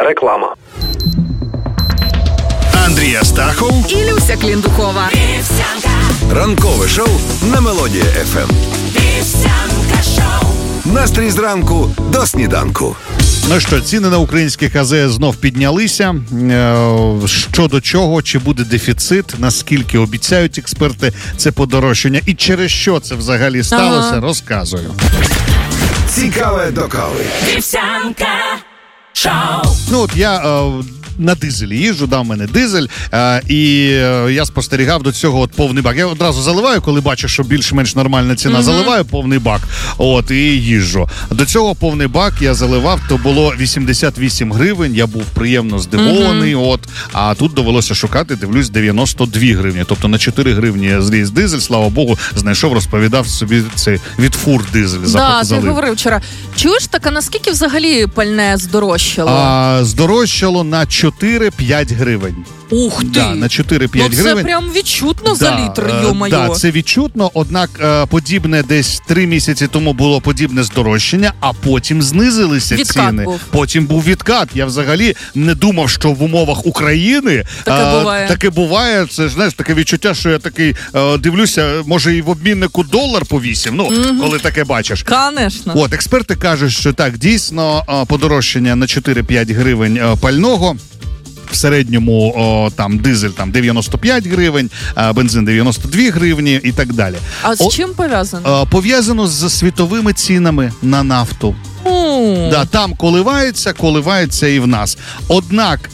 Реклама. Андрій Астахов і Люся Кліндухова. Ранкове шоу на Мелодія ФМ. Настрій зранку до сніданку. Ну що, ціни на українських АЗС знов піднялися. Що до чого, чи буде дефіцит, наскільки обіцяють експерти це подорожчання і через що це взагалі сталося, розказую. Цікаве до кави. Вівсянка шоу. Ну от я на дизелі їжджу, в мене дизель, і я спостерігав до цього от повний бак. Я одразу заливаю, коли бачу, що більш-менш нормальна ціна, заливаю повний бак, от, і їжджу. До цього повний бак я заливав, то було 88 гривень, я був приємно здивований, от, а тут довелося шукати, дивлюсь, 92 гривні, тобто на 4 гривні зріс дизель, слава Богу, знайшов, розповідав собі це від фур дизель. Да, ти говорив вчора. Чуєш, так, а наскільки взагалі пальне здорожчало? Здорожчало на 4-5 гривень. Ух ти! Да, на 4-5 гривень. Це прям відчутно за літр, йо-моє. Да, це відчутно, однак подібне десь 3 місяці тому було подібне здорожчання, а потім знизилися відкат ціни. Був. Потім був відкат. Я взагалі не думав, що в умовах України таке буває. Це, знаєш, таке відчуття, що я такий дивлюся, може і в обміннику долар по 8, коли таке бачиш. Конечно. От, експерти кажуть, що так, дійсно, подорожчання на 4-5 гривень пального. В середньому там дизель 95 гривень, бензин 92 гривні і так далі. А з чим пов'язано? Пов'язано з світовими цінами на нафту. Да, там коливається і в нас. Однак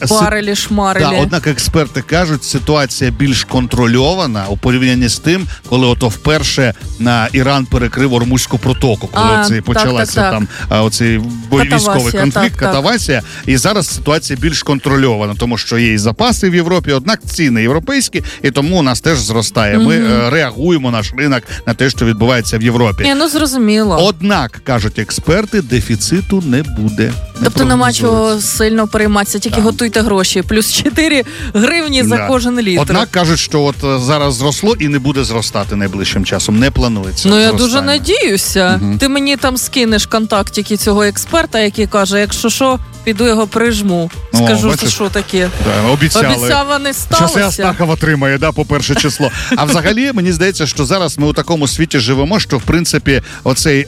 однак експерти кажуть, ситуація більш контрольована у порівнянні з тим, коли ото вперше Іран перекрив Ормузьку протоку, коли почалася там оцей військовий конфлікт, катавасія, і зараз ситуація більш контрольована, тому що є і запаси в Європі, однак ціни європейські, і тому у нас теж зростає. Ми реагуємо, наш ринок, на те, що відбувається в Європі. Зрозуміло. Однак, кажуть експерти, дефіциту не буде. Тобто нема чого сильно перейматися, тільки готуйте гроші. Плюс 4 гривні за кожен літр. Однак кажуть, що от зараз зросло і не буде зростати найближчим часом. Не планується. Я дуже надіюся. Ти мені там скинеш контактики цього експерта, який каже, якщо що, піду його прижму. Скажу, це що таке. Обіцяв, а не сталося. Щас і Астахов отримає, по перше число. А взагалі, мені здається, що зараз ми у такому світі живемо, що, в принципі, оцей,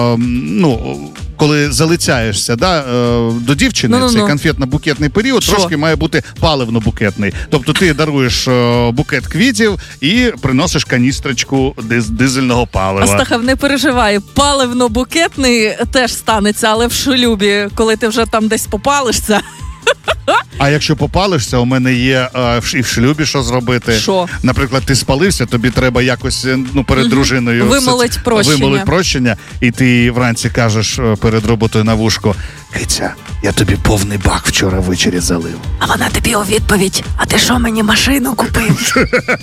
коли залицяєшся до дівчини, цей конфетно-букетний період трошки має бути паливно-букетний. Тобто ти даруєш букет квітів і приносиш каністрочку дизельного палива. Астахов, не переживай, паливно-букетний теж станеться, але в шлюбі, коли ти вже там десь попалишся. А якщо попалишся, у мене є і в шлюбі що зробити. Що? Наприклад, ти спалився, тобі треба якось перед дружиною вимолить прощення, і ти вранці кажеш перед роботою на вушко: Киця, я тобі повний бак вчора ввечері залив. А вона тобі у відповідь: а ти що, мені машину купив?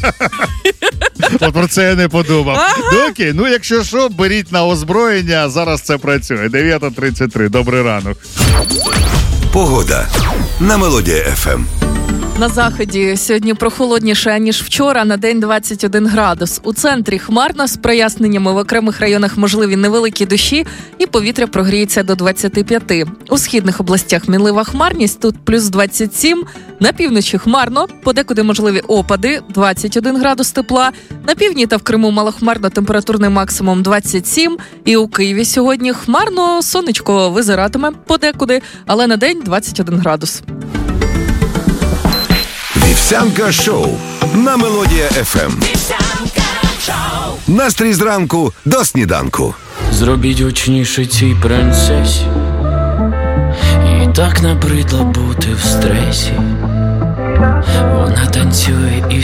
От про це я не подумав. Окей, якщо що, беріть на озброєння, зараз це працює. 9:33, добрий ранок. Погода на Мелодія ФМ. На заході сьогодні прохолодніше, ніж вчора, на день 21 градус. У центрі хмарно, з проясненнями, в окремих районах можливі невеликі дощі і повітря прогріється до 25. У східних областях мінлива хмарність, тут плюс 27. На півночі хмарно, подекуди можливі опади, 21 градус тепла. На півдні та в Криму малохмарно, температурний максимум 27. І у Києві сьогодні хмарно, сонечко визиратиме подекуди, але на день 21 градус. Вівсянка шоу на Мелодія ФМ. Настрій зранку до сніданку. Зробіть гучніше цій принцесі. І так набридло бути в стресі. Вона танцює і